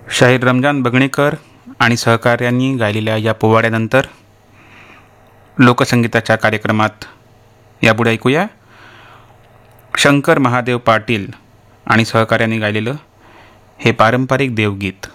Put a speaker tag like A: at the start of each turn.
A: शाहीर रमजान बगणेकर आणि सहकाऱ्यांनी गायलेल्या या पोवाड्यानंतर लोकसंगीताच्या कार्यक्रमात यापुढे ऐकूया शंकर महादेव पाटील आणि सहकाऱ्यांनी गायलेलं हे पारंपरिक देवगीत.